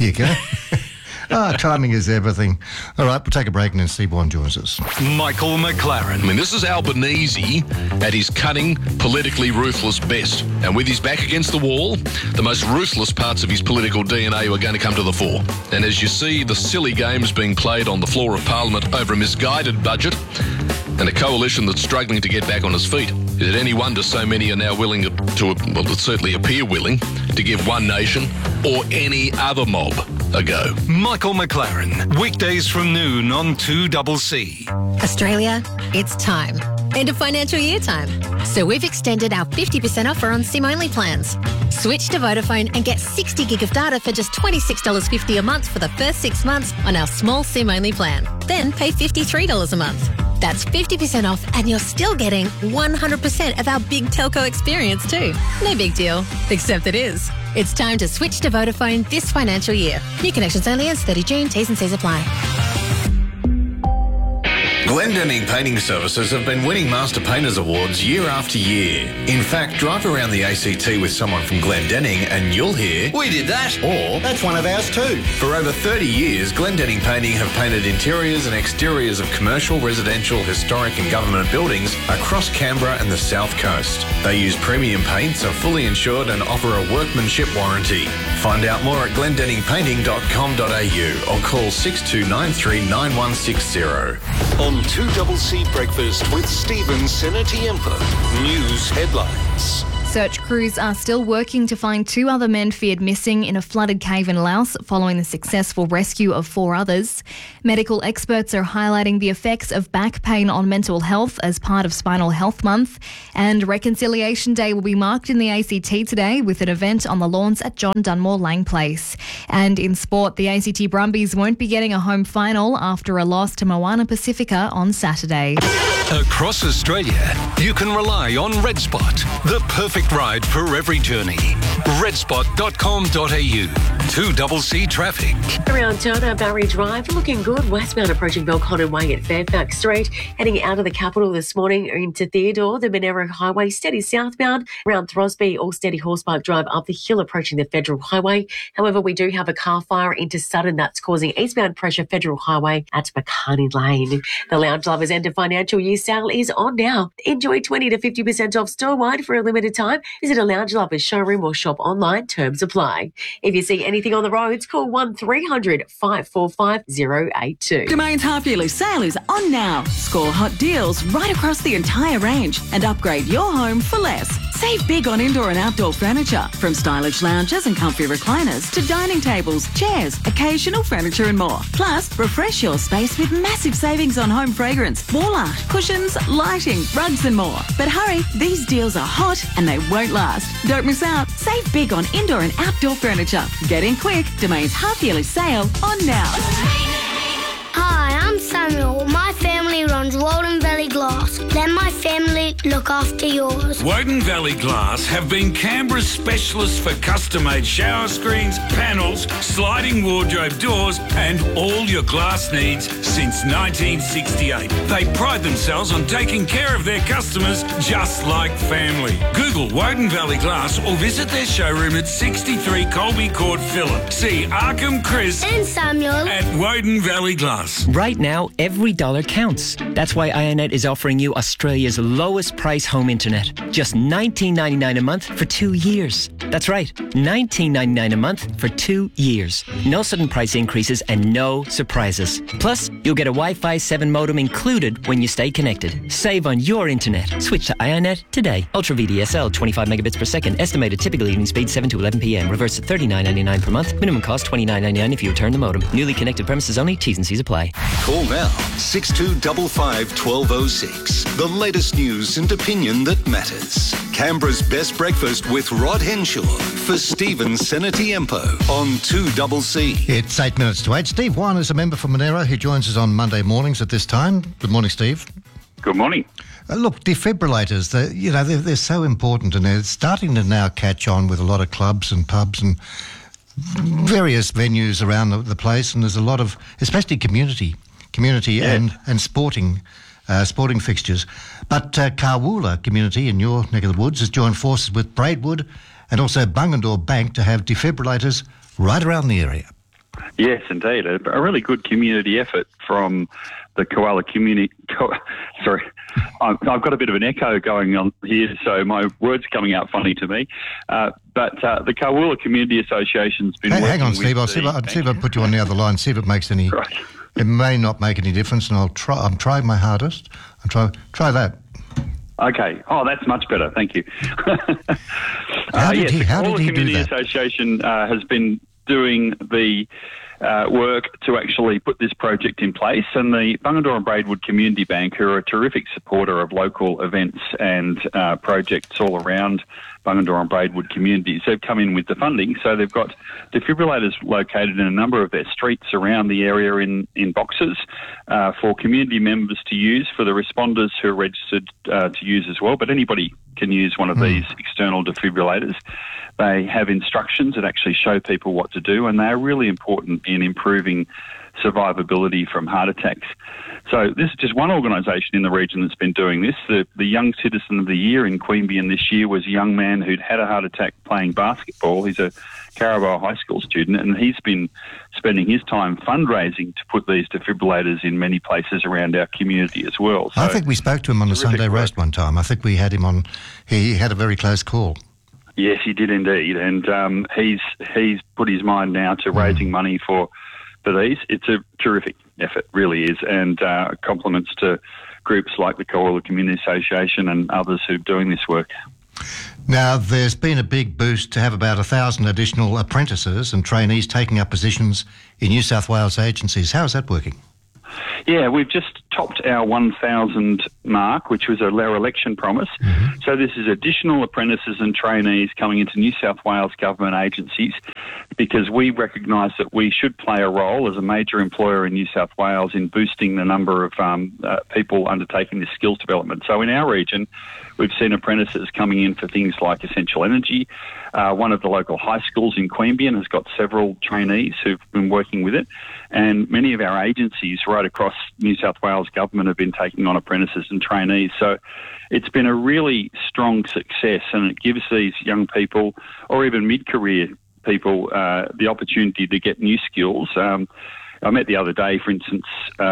you go. Timing is everything. All right, we'll take a break and then Steve Warren joins us. Michael McLaren. I mean, this is Albanese at his cunning, politically ruthless best. And with his back against the wall, the most ruthless parts of his political DNA are going to come to the fore. And as you see the silly games being played on the floor of Parliament over a misguided budget and a coalition that's struggling to get back on its feet, is it any wonder so many are now willing to certainly appear willing, to give One Nation or any other mob a go? Michael McLaren. Weekdays from noon on 2CC. Australia, it's time. End of financial year time. So we've extended our 50% offer on SIM-only plans. Switch to Vodafone and get 60 gig of data for just $26.50 a month for the first 6 months on our small SIM-only plan. Then pay $53 a month. That's 50% off and you're still getting 100% of our big telco experience too. No big deal, except it is. It's time to switch to Vodafone this financial year. New connections only ends 30 June. T's and C's apply. Glendenning Painting Services have been winning Master Painters Awards year after year. In fact, drive around the ACT with someone from Glendenning and you'll hear, "We did that," or "That's one of ours too." For over 30 years, Glendenning Painting have painted interiors and exteriors of commercial, residential, historic and government buildings across Canberra and the South Coast. They use premium paints, are fully insured and offer a workmanship warranty. Find out more at glendenningpainting.com.au or call 6293 9160. On 2CC Breakfast with Stephen Senatiempo. News headlines. Search crews are still working to find 2 other men feared missing in a flooded cave in Laos following the successful rescue of 4 others. Medical experts are highlighting the effects of back pain on mental health as part of Spinal Health Month. And Reconciliation Day will be marked in the ACT today with an event on the lawns at John Dunmore Lang Place. And in sport, the ACT Brumbies won't be getting a home final after a loss to Moana Pacifica on Saturday. Across Australia, you can rely on Red Spot, the perfect ride for every journey. redspot.com.au. 2CC traffic. Around Turner, Barry Drive, looking good. Westbound approaching Belconnen Way at Fairfax Street. Heading out of the capital this morning into Theodore, the Monero Highway, steady southbound. Around Throsby, all steady Horsepark Drive up the hill approaching the Federal Highway. However, we do have a car fire into Sutton that's causing eastbound pressure Federal Highway at McCarney Lane. The Lounge Lovers end of financial year sale is on now. Enjoy 20 to 50% off store-wide for a limited time. Visit a Lounge Lovers showroom or shop online. Terms apply. If you see anything on the roads, call 1300 545 082. Domain's half-yearly sale is on now. Score hot deals right across the entire range and upgrade your home for less. Save big on indoor and outdoor furniture, from stylish lounges and comfy recliners to dining tables, chairs, occasional furniture and more. Plus, refresh your space with massive savings on home fragrance, wall art, cushions, lighting, rugs and more. But hurry, these deals are hot and they won't last. Don't miss out. Save big on indoor and outdoor furniture. Get in quick. Domain's half-yearly sale on now. Hi, I'm Samuel. My family runs Walden Valley Glass. Let my family look after yours. Woden Valley Glass have been Canberra's specialists for custom-made shower screens, panels, sliding wardrobe doors and all your glass needs since 1968. They pride themselves on taking care of their customers just like family. Google Woden Valley Glass or visit their showroom at 63 Colby Court, Phillip. See Arkham Chris and Samuel at Woden Valley Glass. Right now, every dollar counts. That's why IONET is offering you Australia's lowest price home internet. Just $19.99 a month for 2 years. That's right, $19.99 a month for 2 years. No sudden price increases and no surprises. Plus, you'll get a Wi-Fi 7 modem included when you stay connected. Save on your internet. Switch to IONET today. Ultra VDSL, 25 megabits per second. Estimated typical evening speed 7 to 11 p.m. Reverse at $39.99 per month. Minimum cost $29.99 if you return the modem. Newly connected premises only. T's and C's apply. Call now 6255 1206. The latest news and opinion that matters. Canberra's best breakfast with Rod Henshaw for Stephen Senatiempo on 2CC. It's 8 minutes to 8. Steve Warren is a member for Monero who joins us on Monday mornings at this time. Good morning, Steve. Good morning. Look, defibrillators, they're so important and they're starting to now catch on with a lot of clubs and pubs and various venues around the place, and there's a lot of, especially community yeah. and sporting fixtures. But Carwoola community in your neck of the woods has joined forces with Braidwood and also Bungendore Bank to have defibrillators right around the area. Yes, indeed. A really good community effort from the koala community. Sorry, I've got a bit of an echo going on here, so my words are coming out funny to me. But the Koala Community Association's been working. Hang on, Steve. I'll see if I put you on the other line. See if it makes any. Right. It may not make any difference, and I'm trying my hardest. Try that. Okay. Oh, that's much better. Thank you. How did he do that? The Koala Community Association has been doing the work to actually put this project in place, and the Bungendore and Braidwood Community Bank, who are a terrific supporter of local events and projects all around Bungendore and Braidwood communities, they've come in with the funding. So they've got defibrillators located in a number of their streets around the area in boxes for community members to use, for the responders who are registered to use as well. But anybody can use one of these external defibrillators. They have instructions that actually show people what to do, and they're really important in improving survivability from heart attacks. So this is just one organisation in the region that's been doing this. The Young Citizen of the Year in Queanbeyan this year was a young man who'd had a heart attack playing basketball. He's a Carabao High School student, and he's been spending his time fundraising to put these defibrillators in many places around our community as well. So I think we spoke to him on the Sunday roast one time. I think we had him on. He had a very close call. Yes, he did indeed, and he's put his mind now to raising money for these. It's a terrific effort, really is, and compliments to groups like the Koala Community Association and others who are doing this work. Now, there's been a big boost to have about 1,000 additional apprentices and trainees taking up positions in New South Wales agencies. How is that working? Yeah, we've just topped our 1,000 mark, which was our election promise. So this is additional apprentices and trainees coming into New South Wales government agencies, because we recognise that we should play a role as a major employer in New South Wales in boosting the number of people undertaking this skills development. So in our region, we've seen apprentices coming in for things like essential energy. One of the local high schools in Queanbeyan has got several trainees who've been working with it, and many of our agencies right across New South Wales government have been taking on apprentices and trainees. So it's been a really strong success, and it gives these young people, or even mid-career people, the opportunity to get new skills. I met the other day, for instance,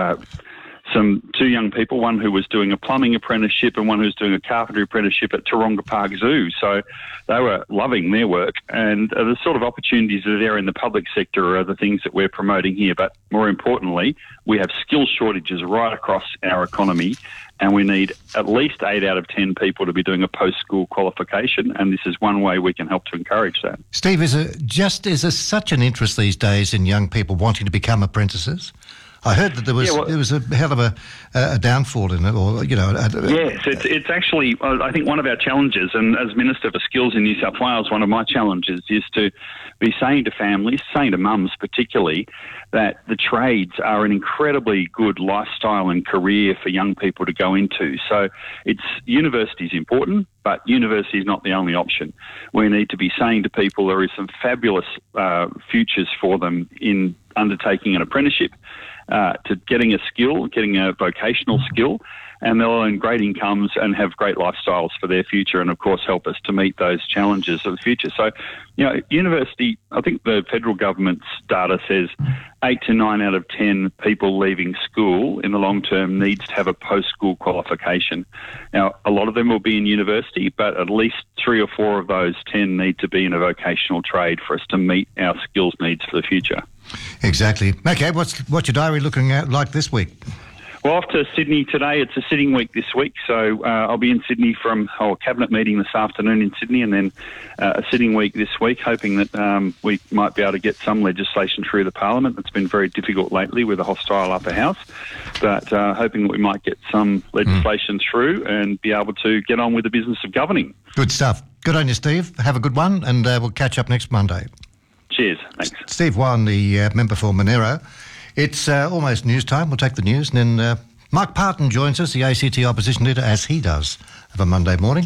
two young people, one who was doing a plumbing apprenticeship and one who was doing a carpentry apprenticeship at Taronga Park Zoo. So they were loving their work, and the sort of opportunities that are there in the public sector are the things that we're promoting here. But more importantly, we have skill shortages right across our economy, and we need at least 8 out of 10 people to be doing a post-school qualification, and this is one way we can help to encourage that. Steve, is there such an interest these days in young people wanting to become apprentices? I heard that there was a hell of a downfall in it, or Yes, it's actually, I think, one of our challenges, and as Minister for Skills in New South Wales, one of my challenges is to be saying to families, saying to mums particularly, that the trades are an incredibly good lifestyle and career for young people to go into. So university is important, but university is not the only option. We need to be saying to people there is some fabulous futures for them in undertaking an apprenticeship, to getting a skill, getting a vocational skill, and they'll earn great incomes and have great lifestyles for their future, and of course help us to meet those challenges of the future. So, university, I think the federal government's data says 8 to 9 out of 10 people leaving school in the long term needs to have a post-school qualification. Now, a lot of them will be in university, but at least 3 or 4 of those 10 need to be in a vocational trade for us to meet our skills needs for the future. Exactly. Okay, what's your diary looking at like this week? Well, off to Sydney today. It's a sitting week this week, so I'll be in Sydney from a cabinet meeting this afternoon in Sydney, and then a sitting week this week, hoping that we might be able to get some legislation through the Parliament. It's been very difficult lately with a hostile upper house, but hoping that we might get some legislation through and be able to get on with the business of governing. Good stuff. Good on you, Steve. Have a good one, and we'll catch up next Monday. Cheers. Thanks. Steve Wan, the member for Monero. It's almost news time. We'll take the news, and then Mark Parton joins us, the ACT opposition leader, as he does of a Monday morning.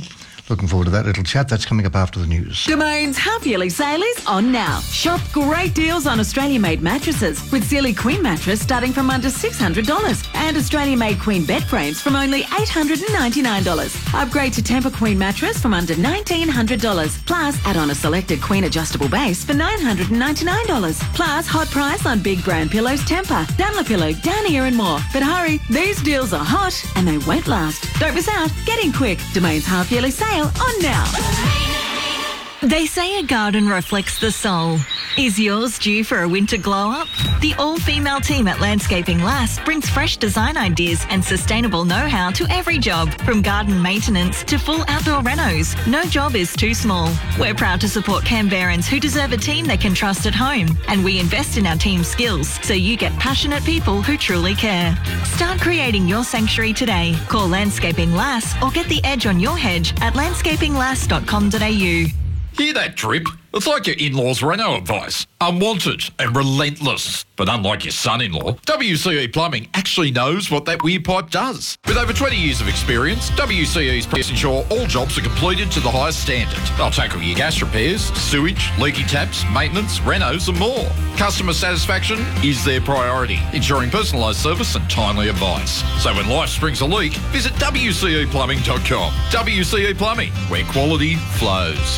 looking forward to that little chat. That's coming up after the news. Domain's half-yearly sale is on now. Shop great deals on Australian-made mattresses with Sealy Queen mattress starting from under $600 and Australian-made Queen bed frames from only $899. Upgrade to Tempur Queen mattress from under $1,900. Plus, add on a selected Queen adjustable base for $999. Plus, hot price on big brand pillows Tempur, Dunlopillow, Downier and more. But hurry, these deals are hot and they won't last. Don't miss out. Get in quick. Domain's half-yearly sale on now. They say a garden reflects the soul. Is yours due for a winter glow-up? The all-female team at Landscaping Lass brings fresh design ideas and sustainable know-how to every job, from garden maintenance to full outdoor renos. No job is too small. We're proud to support Canberrans who deserve a team they can trust at home, and we invest in our team's skills so you get passionate people who truly care. Start creating your sanctuary today. Call Landscaping Lass or get the edge on your hedge at landscapinglass.com.au. Hear that drip? It's like your in-laws' reno advice. Unwanted and relentless. But unlike your son-in-law, WCE Plumbing actually knows what that weird pipe does. With over 20 years of experience, WCE's pros ensure all jobs are completed to the highest standard. They'll tackle your gas repairs, sewage, leaky taps, maintenance, renos and more. Customer satisfaction is their priority, ensuring personalised service and timely advice. So when life springs a leak, visit WCEplumbing.com. WCE Plumbing, where quality flows.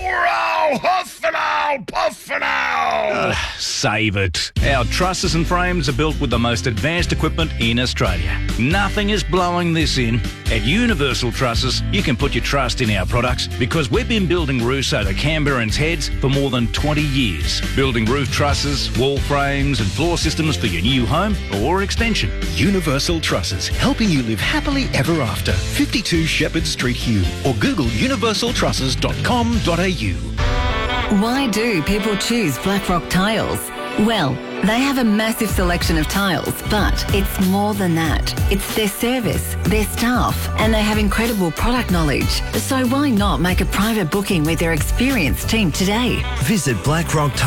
Save it. Our trusses and frames are built with the most advanced equipment in Australia. Nothing is blowing this in. At Universal Trusses, you can put your trust in our products because we've been building roofs over Canberrans' heads for more than 20 years. Building roof trusses, wall frames and floor systems for your new home or extension. Universal Trusses, helping you live happily ever after. 52 Shepherd Street, Hume, or Google universaltrusses.com.au. Why do people choose Blackrock Tiles? Well, they have a massive selection of tiles, but it's more than that. It's their service, their staff, and they have incredible product knowledge. So why not make a private booking with their experienced team today? Visit Blackrock Tiles.